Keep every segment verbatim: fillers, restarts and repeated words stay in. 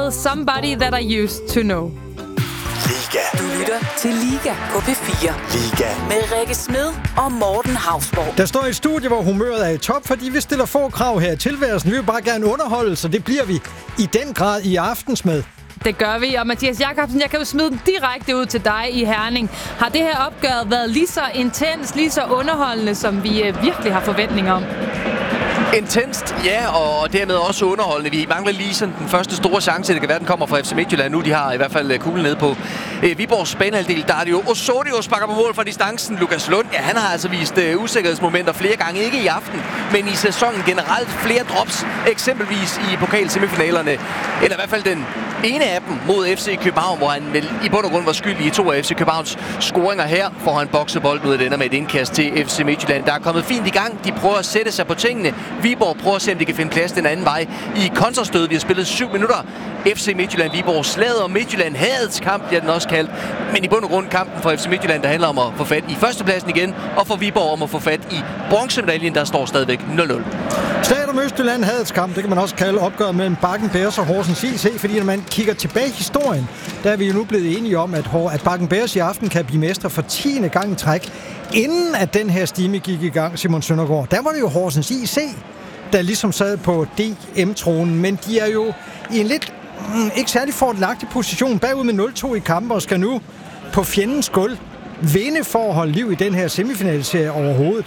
med Somebody That I Used To Know. Liga. Du lytter til Liga på P fire. Liga. Med Rikke Smed og Morten Hausborg. Der står et studie, hvor humøret er i top, fordi vi stiller få krav her i tilværelsen. Vi vil bare gerne underholde, så det bliver vi i den grad i Aftensmad. Det gør vi, og Mathias Jakobsen, jeg kan jo smide den direkte ud til dig i Herning. Har det her opgør været lige så intens, lige så underholdende, som vi øh, virkelig har forventninger om? Intenst, ja, og dermed også underholdende. Vi mangler lige sådan den første store chance. Det kan være, den kommer fra F C Midtjylland nu. De har i hvert fald kuglen nede på øh, Viborgs banehalvdel. Der er det jo Osorio sparker på mål fra distancen. Lukas Lund, ja, han har altså vist øh, usikkerhedsmomenter flere gange. Ikke i aften, men i sæsonen generelt. Flere drops, eksempelvis i pokalsemifinalerne. Eller i hvert fald den ene af dem mod F C København, hvor han vel i bund og grund var skyldig i to af F C Københavns scoringer. Her får han bokset bolden ud af den med et indkast til F C Midtjylland. Der er kommet fint i gang. De prøver at sætte sig på tingene. Viborg prøver at se, om de kan finde plads den anden vej i kontrastød. Vi har spillet syv minutter. F C Midtjylland, Viborg, slaget om Midtjylland, hadets kamp, bliver den også kaldt. Men i bund og grund kampen for F C Midtjylland, der handler om at få fat i førstepladsen igen, og for Viborg om at få fat i bronzemedaljen, der står stadigvæk nul nul. Slaget om Østjylland, hadets kamp, det kan man også kalde opgøret mellem Bakken Bears og Horsens I C, fordi når man kigger tilbage i historien, der er vi jo nu blevet enige om, at, at Bakken Bears i aften kan blive mestre for tiende gang i træk. Inden at den her stime gik i gang, Simon Søndergaard, der var det jo Horsens I C, der ligesom sad på D M-tronen, men de er jo i en lidt mm, ikke særlig fordelagtig position bagud med nul to i kampen og skal nu på fjendens gulv vinde for at holde liv i den her semifinalserie overhovedet.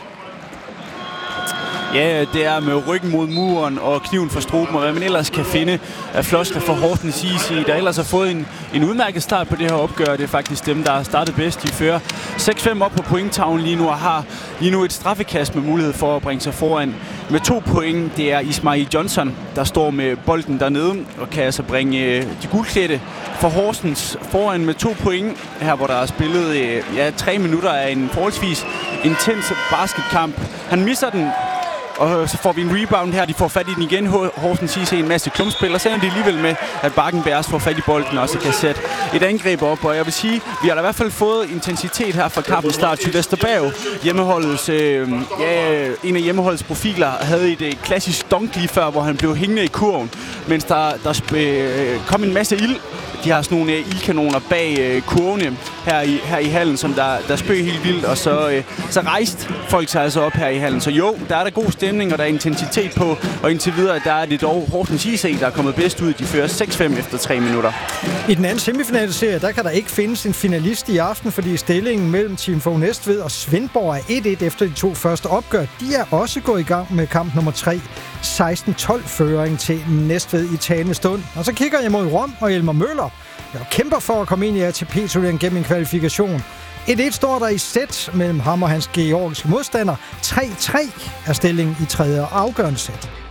Ja, det er med ryggen mod muren og kniven for struben, og hvad man ellers kan finde af floskler for Horsens I C, der ellers har fået en, en udmærket start på det her opgør. Det er faktisk dem, der har startet bedst. De fører seks fem op på pointtavlen lige nu og har lige nu et straffekast med mulighed for at bringe sig foran med to point. Det er Ismail Johnson, der står med bolden dernede og kan altså bringe de guldklædte for Horsens foran med to point. Her hvor der er spillet ja, tre minutter af en forholdsvis intens basketkamp. Han misser den, og så får vi en rebound her. De får fat i den igen. Horsens I C en masse klumpspillere. Så er de alligevel med, at Bakken Bears får fat i bolden og så kan sætte et angreb op. Og jeg vil sige, vi har da i hvert fald fået intensitet her fra kampens start. Sydvesterberg, hjemmeholdets, øh, ja, en af hjemmeholdets profiler, havde et øh, klassisk dunk lige før, hvor han blev hængende i kurven, mens der, der øh, kom en masse ild. De har sådan nogle øh, ildkanoner bag øh, kurvene her i, her i hallen, som der, der spøg helt vildt, og så, øh, så rejste folk sig altså op her i hallen. Så jo, der er der god stemning, og der er intensitet på, og indtil videre, der er det dog Horsens I C, der er kommet bedst ud. De fører seks fem efter tre minutter. I den anden semifinalserie, der kan der ikke findes en finalist i aften, fordi stillingen mellem Team Fogh Næstved og Svendborg er et et efter de to første opgør. De er også gået i gang med kamp nummer tre. seksten tolv føring til Næstved i talende stund. Og så kigger jeg mod Rom og Elmer Møller. Jeg kæmper for at komme ind i A T P-turneringen gennem en kvalifikation. et et står der i sæt mellem ham og hans georgiske modstander. tre tre er stillingen i tredje og afgørende sæt.